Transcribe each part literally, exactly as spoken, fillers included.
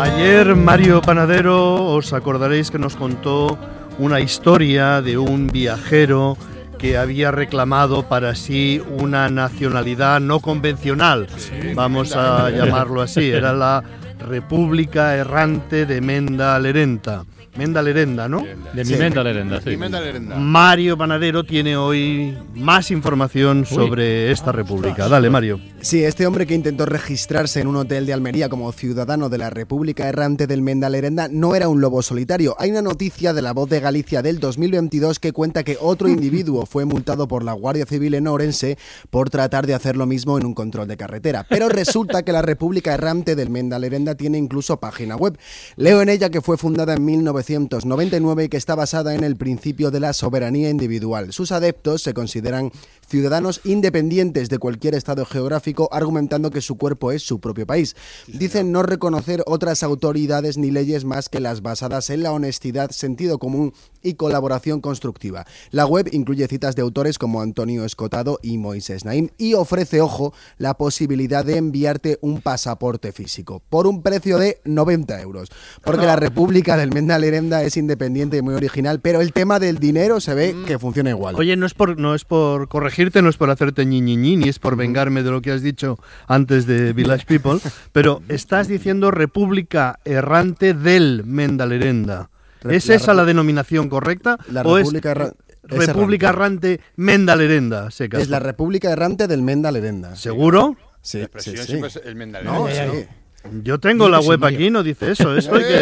Ayer Mario Panadero, os acordaréis que nos contó una historia de un viajero que había reclamado para sí una nacionalidad no convencional, sí, vamos a llamarlo así, era la República Errante de Menda Lerenda. Menda Lerenda, ¿no? De mi sí. Menda Lerenda, sí. Menda Lerenda. Mario Panadero tiene hoy más información Uy. sobre esta república. Dale, Mario. Sí, este hombre que intentó registrarse en un hotel de Almería como ciudadano de la República Errante del Menda Lerenda no era un lobo solitario. Hay una noticia de La Voz de Galicia del dos mil veintidós que cuenta que otro individuo fue multado por la Guardia Civil en Ourense por tratar de hacer lo mismo en un control de carretera. Pero resulta que la República Errante del Menda Lerenda tiene incluso página web. Leo en ella que fue fundada en mil novecientos noventa y nueve y que está basada en el principio de la soberanía individual. Sus adeptos se consideran ciudadanos independientes de cualquier estado geográfico, argumentando que su cuerpo es su propio país. Dicen no reconocer otras autoridades ni leyes más que las basadas en la honestidad, sentido común y colaboración constructiva. La web incluye citas de autores como Antonio Escotado y Moisés Naim y ofrece, ojo, la posibilidad de enviarte un pasaporte físico por un precio de noventa euros. Porque la República del Menda Lerenda es independiente y muy original, pero el tema del dinero se ve que funciona igual. Oye, no es por, no es por corregirte, no es por hacerte ñi, ñi, ñi, ni es por vengarme de lo que has dicho antes de Village People, pero estás diciendo República Errante del Menda Lerenda. ¿Es la esa la denominación correcta? La ¿O República es Erra- República Errante Menda Lerenda? Es la República Errante del Menda Lerenda. ¿Seguro? Sí, sí, sí. Es el Menda No, Lerenda. sí. Yo tengo la web aquí, no dice eso. Esto hay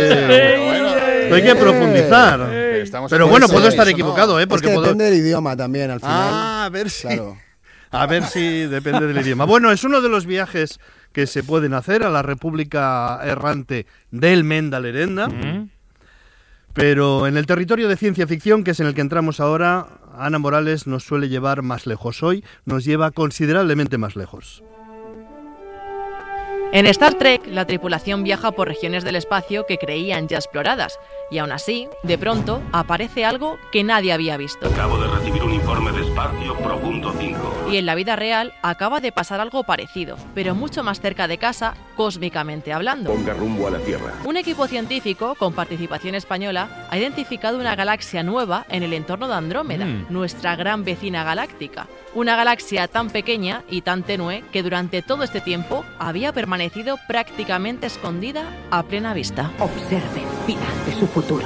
que, esto hay que profundizar. Pero, Pero bueno, puedo estar equivocado, ¿eh? Porque es que puedo... depende del idioma también, al final. Ah, a ver si... Claro. A ver si depende del idioma. Bueno, es uno de los viajes que se pueden hacer a la República Errante del Menda Lerenda. Mm. Pero en el territorio de ciencia ficción, que es en el que entramos ahora, Ana Morales nos suele llevar más lejos. Hoy nos lleva considerablemente más lejos. En Star Trek, la tripulación viaja por regiones del espacio que creían ya exploradas, y aún así, de pronto, aparece algo que nadie había visto. Acabo de recibir un informe de espacio profundo cinco. Y en la vida real acaba de pasar algo parecido, pero mucho más cerca de casa, cósmicamente hablando. Ponga rumbo a la Tierra. Un equipo científico, con participación española, ha identificado una galaxia nueva en el entorno de Andrómeda, mm. nuestra gran vecina galáctica. Una galaxia tan pequeña y tan tenue que durante todo este tiempo había permanecido prácticamente escondida a plena vista. Observen, pilar de su futuro.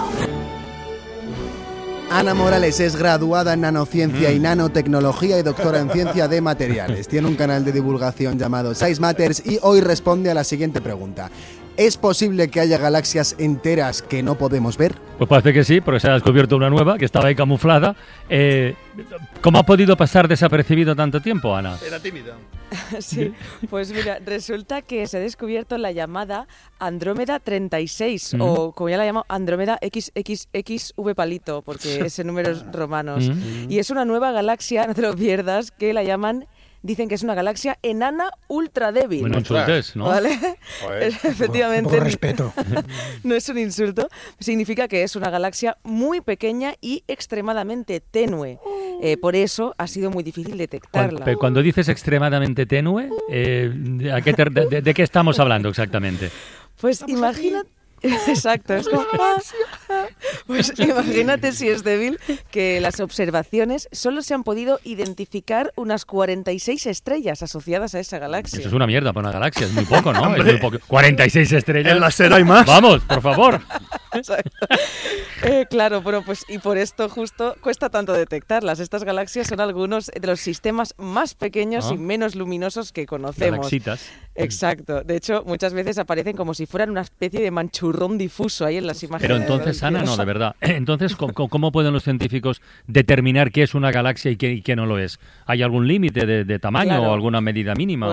Ana Morales es graduada en nanociencia mm. y nanotecnología y doctora en ciencia de materiales. Tiene un canal de divulgación llamado Size Matters y hoy responde a la siguiente pregunta. ¿Es posible que haya galaxias enteras que no podemos ver? Pues parece que sí, porque se ha descubierto una nueva que estaba ahí camuflada. Eh, ¿Cómo ha podido pasar desapercibido tanto tiempo, Ana? Era tímida. Sí, pues mira, resulta que se ha descubierto la llamada Andrómeda treinta y seis, mm. o como ya la llamo, Andrómeda equis equis equis ve palito, porque es en números romanos. Mm. Y es una nueva galaxia, no te lo pierdas, que la llaman... Dicen que es una galaxia enana ultra débil. Bueno, insultes, ¿no? ¿Vale? Efectivamente. Con respeto. No es un insulto. Significa que es una galaxia muy pequeña y extremadamente tenue. Eh, por eso ha sido muy difícil detectarla. Cuando, cuando dices extremadamente tenue, eh, ¿a qué te, de, de qué estamos hablando exactamente? Pues imagínate. Exacto, es como, ah, ah. Pues imagínate si es débil que las observaciones solo se han podido identificar unas cuarenta y seis estrellas asociadas a esa galaxia. Eso es una mierda para una galaxia, es muy poco, ¿no? Es muy poco. cuarenta y seis estrellas. En la SER hay más. Vamos, por favor. Exacto. Eh, claro, bueno, pues y por esto justo cuesta tanto detectarlas. Estas galaxias son algunos de los sistemas más pequeños ah. y menos luminosos que conocemos. Galaxitas. Exacto. De hecho, muchas veces aparecen como si fueran una especie de manchurrón difuso ahí en las imágenes. Pero entonces, Ana, no, de verdad. Entonces, ¿cómo, cómo pueden los científicos determinar qué es una galaxia y qué, y qué no lo es? ¿Hay algún límite de, de tamaño claro. o alguna medida mínima?